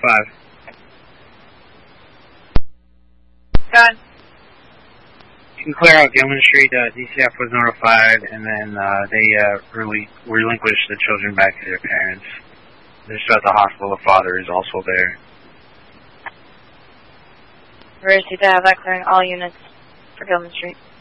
5. Done. You can clear out Gilman Street. DCF was notified, and then they relinquished the children back to their parents. They're still at the hospital. The father is also there. Emergency to have that clearing all units for Gilman Street.